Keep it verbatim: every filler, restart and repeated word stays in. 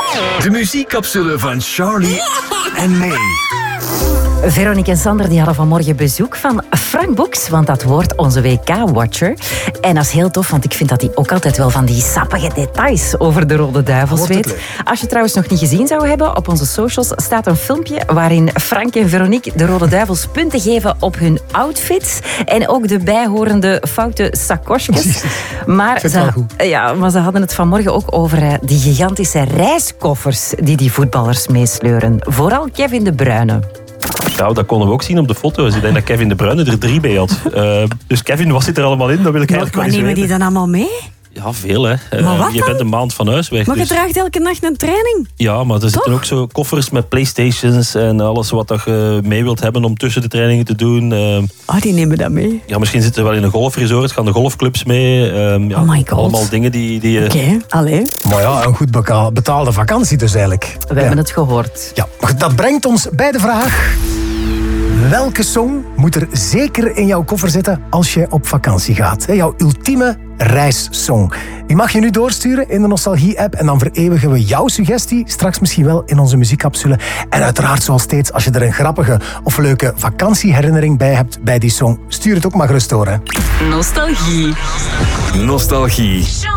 De muziekcapsule van Charlie en May. Veronique en Sander die hadden vanmorgen bezoek van Frank Boeks, want dat wordt onze W K-watcher. En dat is heel tof, want ik vind dat hij ook altijd wel van die sappige details over de Rode Duivels weet. Als je het trouwens nog niet gezien zou hebben, op onze socials staat een filmpje waarin Frank en Veronique de Rode Duivels punten geven op hun outfits en ook de bijhorende foute sakosjes. Maar ze, ja, maar ze hadden het vanmorgen ook over die gigantische reiskoffers die die voetballers meesleuren. Vooral Kevin De Bruyne. Ja, dat konden we ook zien op de foto's. Ik denk dat Kevin De Bruyne er drie bij had. Uh, dus Kevin, wat zit er allemaal in? Dat wil ik eigenlijk wel eens weten. Maar nemen die dan allemaal mee? Ja, veel hè. Uh, maar wat je dan? bent een maand van huis weg. Maar je dus... draagt elke nacht een training. Ja, maar er Toch? zitten ook zo koffers met Playstations en alles wat dat je mee wilt hebben om tussen de trainingen te doen. Uh, oh, die nemen dat mee. Ja, misschien zitten we wel in een golfresort, gaan de golfclubs mee. Uh, ja, oh my god. Allemaal dingen die... die Oké, okay. Allee. Maar ja, een goed beka- betaalde vakantie dus eigenlijk. We ja. hebben het gehoord. Ja, dat brengt ons bij de vraag... Welke song moet er zeker in jouw koffer zitten als je op vakantie gaat? Jouw ultieme reissong. Die mag je nu doorsturen in de Nostalgie-app en dan vereeuwigen we jouw suggestie straks misschien wel in onze muziekcapsule. En uiteraard, zoals steeds, als je er een grappige of leuke vakantieherinnering bij hebt bij die song, stuur het ook maar gerust door. Hè. Nostalgie. Nostalgie.